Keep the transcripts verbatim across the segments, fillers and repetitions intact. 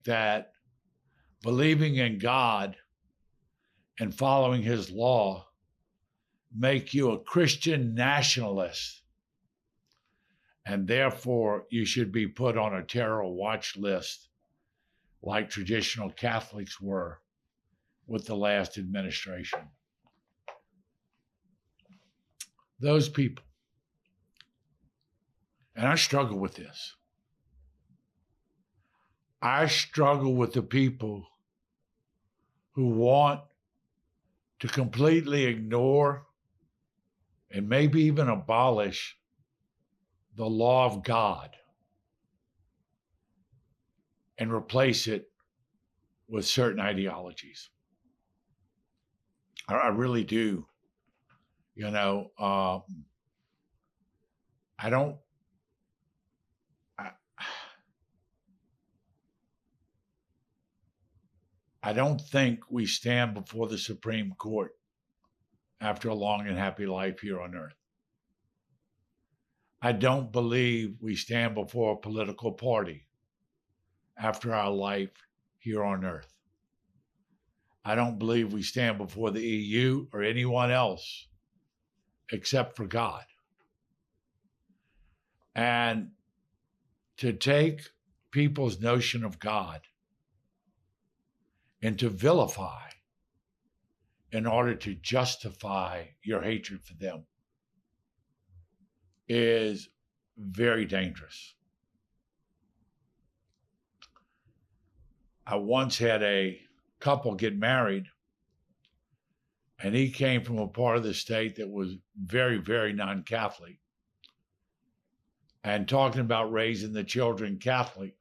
that believing in God and following his law make you a Christian nationalist, and therefore you should be put on a terror watch list like traditional Catholics were with the last administration. Those people, and I struggle with this. I struggle with the people who want to completely ignore and maybe even abolish the law of God and replace it with certain ideologies. I, I really do. You know, uh, I don't, I, I don't think we stand before the Supreme Court after a long and happy life here on earth. I don't believe we stand before a political party after our life here on earth. I don't believe we stand before the E U or anyone else except for God. And to take people's notion of God and to vilify in order to justify your hatred for them is very dangerous. I once had a couple get married, and he came from a part of the state that was very, very non-Catholic. And talking about raising the children Catholic,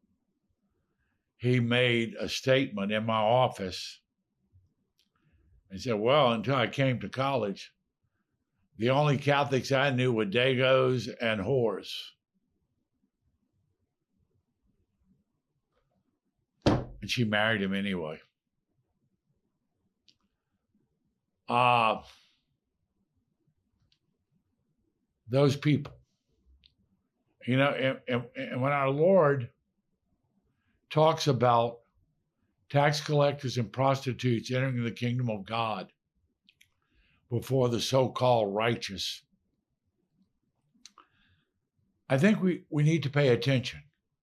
he made a statement in my office. He said, well, until I came to college, the only Catholics I knew were Dagos and whores. And she married him anyway. Uh, those people, you know, and, and, and when our Lord talks about tax collectors and prostitutes entering the kingdom of God before the so-called righteous, I think we, we need to pay attention.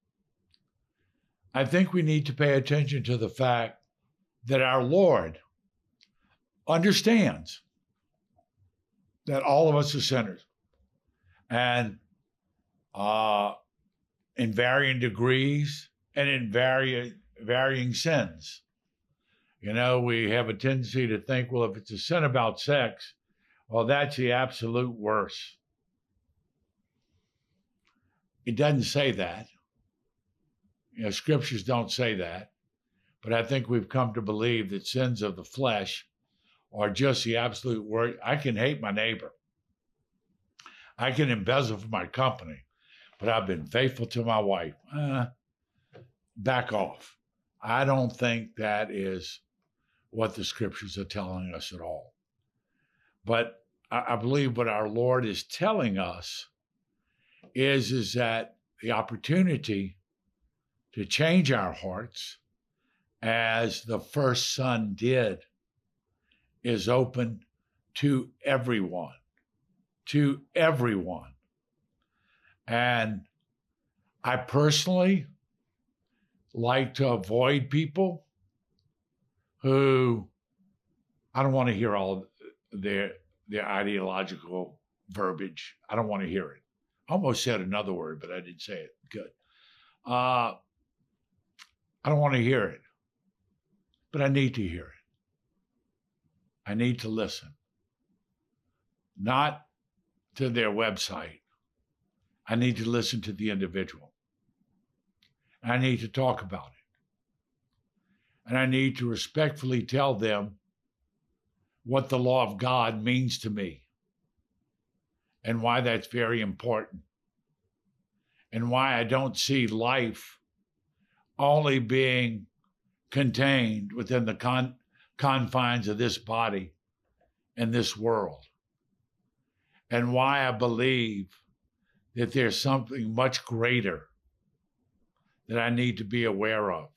I think we need to pay attention to the fact that our Lord understands that all of us are sinners, and uh, in varying degrees and in varying varying sins. You know, we have a tendency to think, well, if it's a sin about sex, well, that's the absolute worst. It doesn't say that. You know, scriptures don't say that. But I think we've come to believe that sins of the flesh are just the absolute worst. I can hate my neighbor. I can embezzle for my company, but I've been faithful to my wife. Uh, back off. I don't think that is what the scriptures are telling us at all. But I, I believe what our Lord is telling us is, is that the opportunity to change our hearts, as the first son did, is open to everyone, to everyone. And I personally like to avoid people who, I don't want to hear all their their ideological verbiage. I don't want to hear it. I almost said another word, but I didn't say it. Good. Uh, I don't want to hear it, but I need to hear it. I need to listen. Not to their website. I need to listen to the individual. I need to talk about it. And I need to respectfully tell them what the law of God means to me and why that's very important and why I don't see life only being contained within the con- confines of this body and this world, and why I believe that there's something much greater that I need to be aware of.